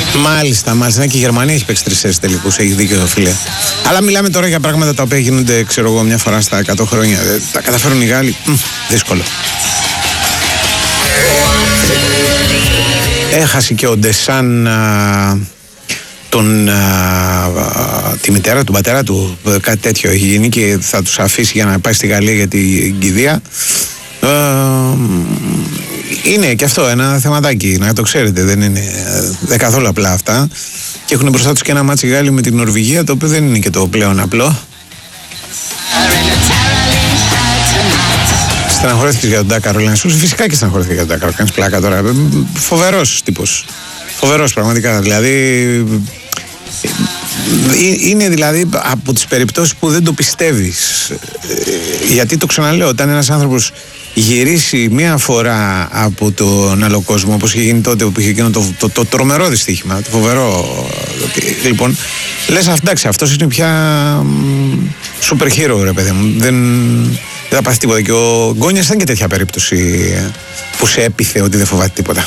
Μάλιστα, και η Γερμανία έχει παίξει 3 τελικούς, έχει δίκιο, φίλε. Αλλά μιλάμε τώρα για πράγματα τα οποία γίνονται, ξέρω εγώ, μια φορά στα 100 χρόνια. Τα καταφέρουν οι Γάλλοι, δύσκολο. Έχασε και ο Ντεσάν τη μητέρα, τον πατέρα του, κάτι τέτοιο έχει γίνει και θα τους αφήσει για να πάει στη Γαλλία για την κηδεία. Είναι και αυτό ένα θεματάκι, να το ξέρετε, δεν είναι καθόλου απλά αυτά. Και έχουν μπροστά τους και ένα μάτσι Γάλλοι με την Νορβηγία, το οποίο δεν είναι και το πλέον απλό. Στεναχωρέθηκες για τον Ντάκαρ, φυσικά και στεναχωρέθηκες για τον Ντάκαρ, κάνεις πλάκα τώρα. Φοβερός τύπος. Φοβερός πραγματικά. Δηλαδή είναι δηλαδή από τις περιπτώσεις που δεν το πιστεύεις. Γιατί το ξαναλέω, όταν ένας άνθρωπος γυρίσει μία φορά από τον άλλο κόσμο, όπως είχε γίνει τότε που είχε γίνει το τρομερό δυστύχημα, το φοβερό, λοιπόν, λες εντάξει, αυτός είναι πια super hero, ρε παιδί μου, δεν θα πάθει τίποτα. Και ο Γκόνιας ήταν και τέτοια περίπτωση που σε έπιθε ότι δεν φοβάται τίποτα.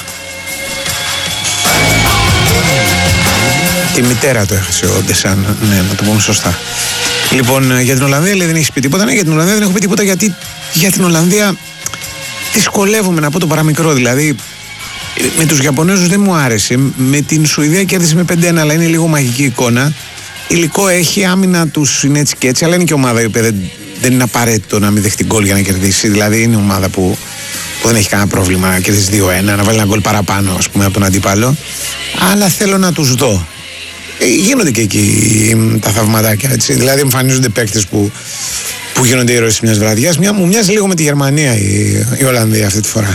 Τη μητέρα το έχασε ο Ντεσάν, ναι, να το πούμε σωστά. Λοιπόν, για την Ολλανδία λέει δεν έχει πει τίποτα. Ναι, για την Ολλανδία δεν έχω πει τίποτα, γιατί για την Ολλανδία δυσκολεύομαι να πω το παραμικρό. Δηλαδή, με τους Ιαπωνέζους δεν μου άρεσε. Με την Σουηδία κέρδισε με 5-1, αλλά είναι λίγο μαγική εικόνα. Υλικό έχει, άμυνα τους είναι έτσι και έτσι, αλλά είναι και ομάδα η οποία δεν είναι απαραίτητο να μην δεχτεί γκολ για να κερδίσει. Δηλαδή, είναι ομάδα που δεν έχει κανένα πρόβλημα να κερδίσει 2-1, να βάλει ένα γκολ παραπάνω, ας πούμε, από τον αντίπαλο. Αλλά θέλω να τους δω. Γίνονται και εκεί τα θαυματάκια, έτσι. Δηλαδή εμφανίζονται παίκτες που γίνονται ήρωες μιας βραδιάς. Μου μοιάζει λίγο με τη Γερμανία η Ολλανδία αυτή τη φορά.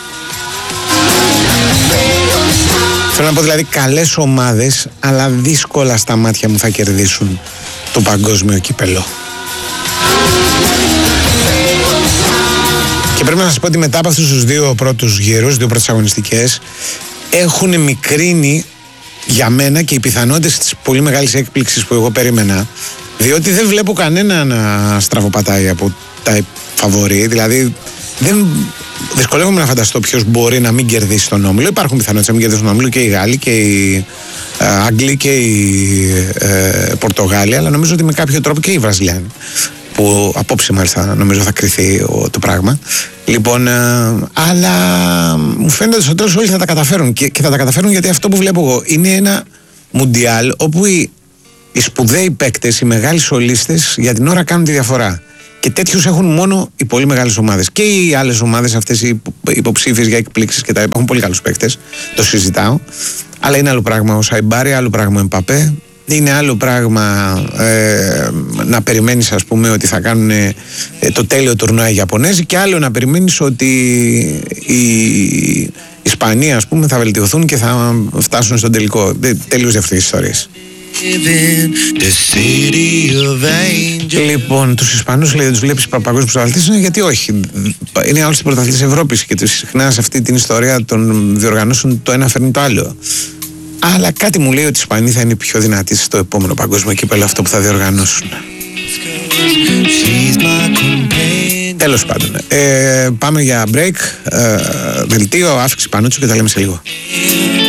Θέλω να πω δηλαδή καλές ομάδες, αλλά δύσκολα στα μάτια μου θα κερδίσουν το παγκόσμιο κύπελο. Και πρέπει να σας πω ότι μετά από αυτούς τους 2 πρώτους γύρους, 2 πρώτες αγωνιστικές, έχουν μικρύνει για μένα και οι πιθανότητες της πολύ μεγάλης έκπληξης που εγώ περίμενα, διότι δεν βλέπω κανένα να στραβοπατάει από τα φαβορί. Δηλαδή δυσκολεύομαι να φανταστώ ποιος μπορεί να μην κερδίσει τον όμιλο. Υπάρχουν πιθανότητες να μην κερδίσουν τον όμιλο και οι Γάλλοι και οι Άγγλοι και οι Πορτογάλοι, αλλά νομίζω ότι με κάποιο τρόπο και οι Βραζιλιάνοι, που απόψε μάλιστα νομίζω θα κριθεί το πράγμα. Λοιπόν, αλλά μου φαίνεται ότι στο τέλος όλοι θα τα καταφέρουν και θα τα καταφέρουν, γιατί αυτό που βλέπω εγώ είναι ένα μουντιάλ όπου οι σπουδαίοι παίκτες, οι μεγάλοι σολίστες για την ώρα κάνουν τη διαφορά. Και τέτοιους έχουν μόνο οι πολύ μεγάλες ομάδες. Και οι άλλες ομάδες, αυτές οι υποψήφιες για εκπλήξεις και τα έχουν πολύ καλούς παίκτες, το συζητάω. Αλλά είναι άλλο πράγμα ο Σαϊμπάρι, άλλο πράγμα ο Εμπαπέ. Είναι άλλο πράγμα να περιμένεις, ας πούμε, ότι θα κάνουν το τέλειο τουρνουά οι Ιαπωνέζοι, και άλλο να περιμένεις ότι οι Ισπανοί, ας πούμε, θα βελτιωθούν και θα φτάσουν στον τελικό. Τελείως διαφορετικές ιστορίες. Λοιπόν, τους Ισπανούς λέει δεν τους βλέπεις παγκόσμιους πρωταθλητές, γιατί όχι. Είναι άλλωστε πρωταθλητές Ευρώπης και συχνά σε αυτή την ιστορία των διοργανώσεων το ένα φέρνει το άλλο. Αλλά κάτι μου λέει ότι οι Ισπανοί θα είναι πιο δυνατοί στο επόμενο παγκόσμιο κύπελλο, αυτό που θα διοργανώσουν. Τέλος πάντων, πάμε για break, δελτίο, άφηξη Πανούτσου και τα λέμε σε λίγο.